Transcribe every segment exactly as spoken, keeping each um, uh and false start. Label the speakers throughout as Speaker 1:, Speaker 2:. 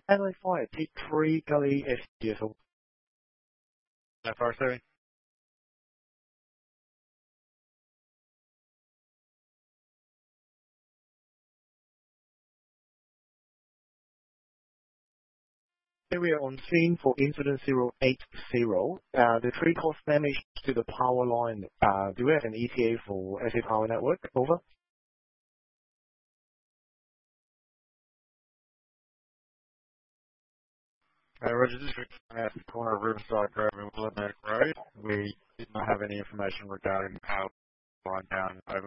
Speaker 1: Adelaide Fire, T three, Gully, S D S O.
Speaker 2: No fire receiving.
Speaker 1: Area on scene for incident zero eight zero. Uh, the tree caused damage to the power line. Uh, do we have an E T A for S A Power Network? Over.
Speaker 2: Uh, Roger, District at the corner of Riverside Grove and Willamette Road. We did not have any information regarding the power line down over.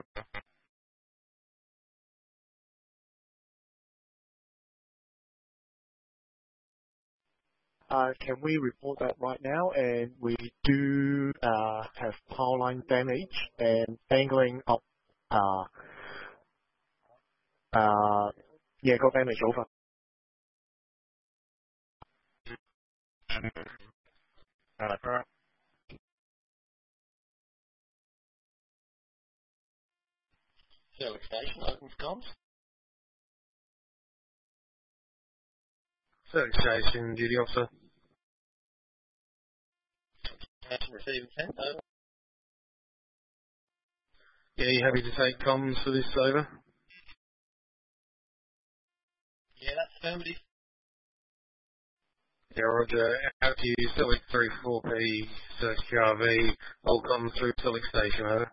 Speaker 1: Uh, can we report that right now? And we do uh, have power line damage and angling up. Uh, uh, yeah, got damage. Over.
Speaker 2: Uh, correct.
Speaker 3: Select station, open for comms.
Speaker 4: Select station, duty officer.
Speaker 3: Station receiving sent, over.
Speaker 4: Yeah, you happy to take comms for this, over?
Speaker 3: Yeah, that's affirmative.
Speaker 4: Yeah, Roger. Out to you, select three four P, select Q R V, all comms through select station, over.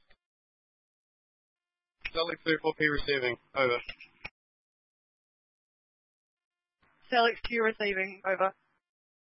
Speaker 5: Select three four P receiving, over.
Speaker 6: Select Q receiving, over.